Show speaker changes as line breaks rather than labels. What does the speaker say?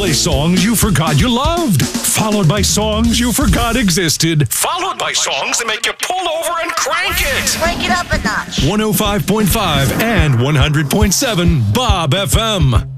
play songs you forgot you loved, followed by songs you forgot existed, followed by songs that make you pull over and crank it.
Crank it up a notch.
105.5 and 100.7 Bob FM.